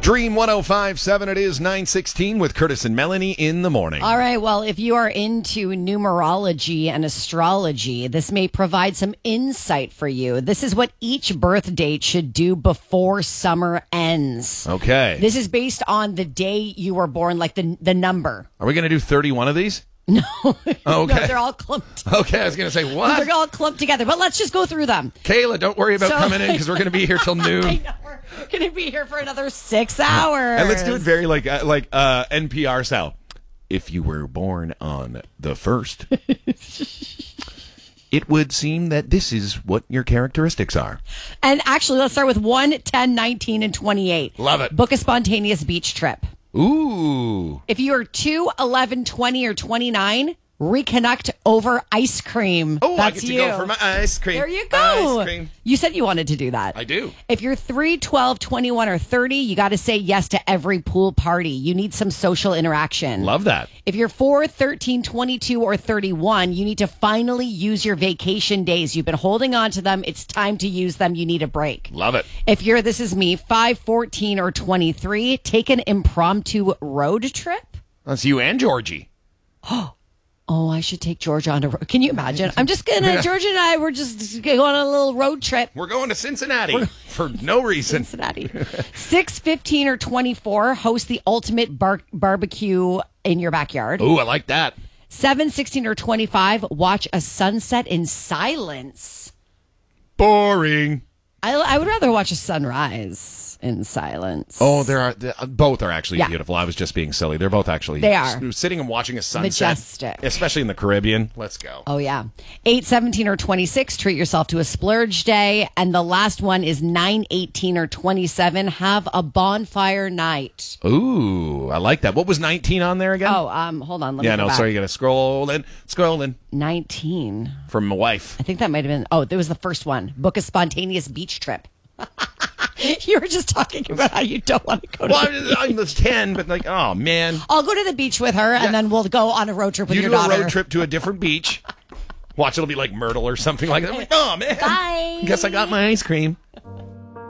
Dream 105.7, it is 9:16 with Curtis and Melanie in the morning. All right, well, if you are into numerology and astrology, this may provide some insight for you. This is what each birth date should do before summer ends. Okay. This is based on the day you were born, like the number. Are we going to do 31 of these? No. Okay. No, they're all clumped. Okay, I was going to say, what? They're all clumped together, but let's just go through them. Kayla, don't worry about coming in because we're going to be here till noon. I know, we're going to be here for another 6 hours. And let's do it very like NPR style. If you were born on the 1st, it would seem that this is what your characteristics are. And actually, let's start with 1, 10, 19, and 28. Love it. Book a spontaneous beach trip. Ooh. If you are 2, 11, 20, or 29, reconnect over ice cream. Oh, That's I get to you. go for my ice cream. There you go. Ice cream. You said you wanted to do that. I do. If you're 3, 12, 21, or 30, you got to say yes to every pool party. You need some social interaction. Love that. If you're 4, 13, 22, or 31, you need to finally use your vacation days. You've been holding on to them. It's time to use them. You need a break. Love it. If you're, this is me, 5, 14, or 23, take an impromptu road trip. That's you and Georgie. Oh, I should take Georgia on a road. Can you imagine? I'm just going to, Georgia and I, we're just going on a little road trip. We're going to Cincinnati for no reason. Cincinnati. 6, 15, or 24, host the ultimate barbecue in your backyard. Ooh, I like that. 7, 16, or 25, watch a sunset in silence. Boring. I would rather watch a sunrise in silence. Oh, both are actually Yeah. beautiful. I was just being silly. They're both actually. They are. Sitting and watching a sunset. Majestic. Especially in the Caribbean. Let's go. Oh, yeah. 8, 17, or 26, treat yourself to a splurge day. And the last one is 9, 18, or 27, have a bonfire night. Ooh, I like that. What was 19 on there again? Oh, hold on. Let me go back. Sorry, you got to scroll in 19. from my wife. I think that might have been, that was the first one. Book a spontaneous beach trip. You were just talking about how you don't want to go to the beach. I'm 10, but like, oh, man. I'll go to the beach with her, and then we'll go on a road trip with You your do daughter. a road trip to a different beach. Watch, it'll be like Myrtle or something like that. I'm like, oh, man. Bye. Guess I got my ice cream.